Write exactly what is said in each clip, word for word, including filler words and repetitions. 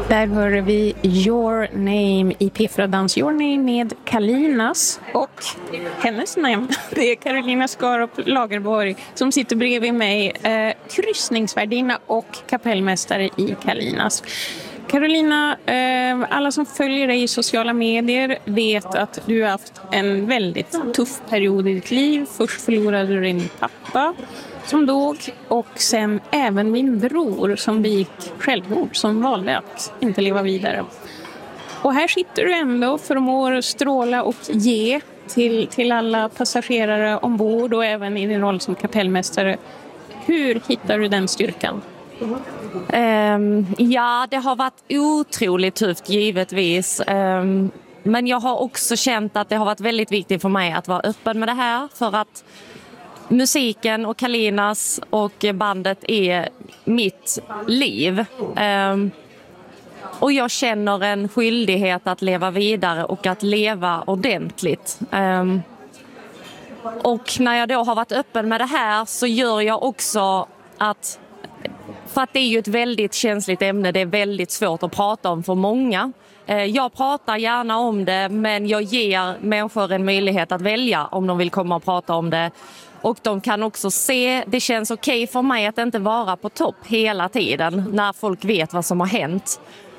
Där hör vi Your Name i P fyra Dans Your Name med Kalinas och hennes namn. Det är Carolina Skarup Lagerborg som sitter bredvid mig, eh, kryssningsvärdinna och kapellmästare i Kalinas. Carolina, eh, alla som följer dig i sociala medier vet att du har haft en väldigt tuff period i ditt liv. Först förlorade du din pappa som dog och sen även min bror som begick självmord, som valde att inte leva vidare. Och här sitter du ändå och förmår stråla och ge till, till alla passagerare ombord och även i din roll som kapellmästare. Hur hittar du den styrkan? Um, ja, det har varit otroligt tufft givetvis. Um, men jag har också känt att det har varit väldigt viktigt för mig att vara öppen med det här. För att musiken och Kalinas och bandet är mitt liv. Um, och jag känner en skyldighet att leva vidare och att leva ordentligt. Um, och när jag då har varit öppen med det här så gör jag också att... För att det är ju ett väldigt känsligt ämne, det är väldigt svårt att prata om för många. Jag pratar gärna om det, men jag ger människor en möjlighet att välja om de vill komma och prata om det. Och de kan också se, det känns okej för mig att inte vara på topp hela tiden när folk vet vad som har hänt.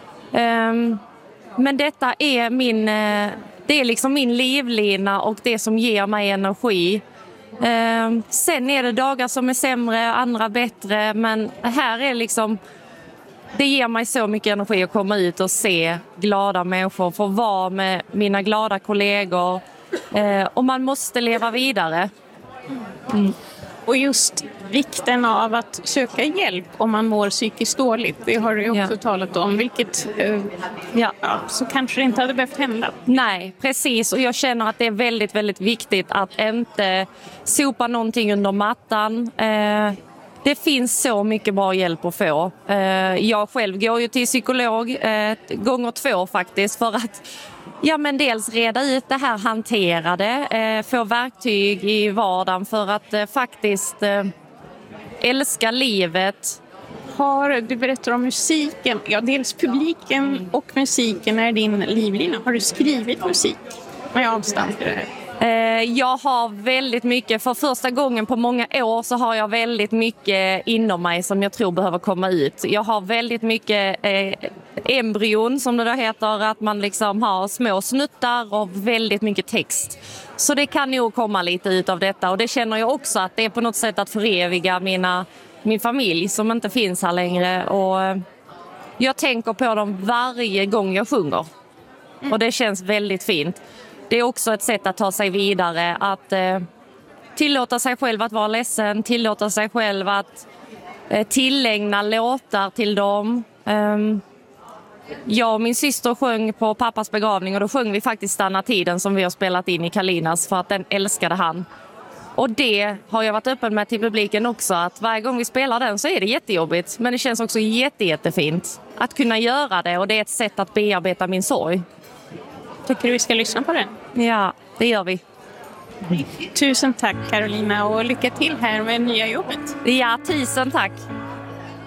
Men detta är min, det är liksom min livlina och det som ger mig energi. Eh, sen är det dagar som är sämre, andra bättre, men här är liksom, det ger mig så mycket energi att komma ut och se glada människor, få vara med mina glada kollegor, eh, och man måste leva vidare. Mm. Och just vikten av att söka hjälp om man mår psykiskt dåligt, det har du också ja. talat om, vilket eh, ja, så kanske det inte hade behövt hända. Nej, precis, och jag känner att det är väldigt, väldigt viktigt att inte sopa någonting under mattan. Eh, det finns så mycket bra hjälp att få. Eh, jag själv går ju till psykolog eh, gånger två faktiskt för att ja, men dels reda ut det här, hantera det, eh, få verktyg i vardagen för att eh, faktiskt eh, älska livet. Har du berättar om musiken, ja dels publiken och musiken är din livlina. Har du skrivit musik med avstamp i det här? Jag har väldigt mycket, för första gången på många år så har jag väldigt mycket inom mig som jag tror behöver komma ut. Jag har väldigt mycket eh, embryon som det då heter, att man liksom har små snuttar och väldigt mycket text. Så det kan nog komma lite ut av detta, och det känner jag också att det är på något sätt att föreviga mina, min familj som inte finns här längre, och jag tänker på dem varje gång jag sjunger och det känns väldigt fint. Det är också ett sätt att ta sig vidare, att eh, tillåta sig själv att vara ledsen, tillåta sig själv att eh, tillägna låtar till dem. Um, jag och min syster sjöng på pappas begravning och då sjöng vi faktiskt Stanna tiden som vi har spelat in i Kalinas för att den älskade han. Och det har jag varit öppen med till publiken också, att varje gång vi spelar den så är det jättejobbigt, men det känns också jätte, jättefint att kunna göra det, och det är ett sätt att bearbeta min sorg. Tycker du vi ska lyssna på den? Ja, det gör vi. Tusen tack Carolina och lycka till här med nya jobbet. Ja, tusen tack.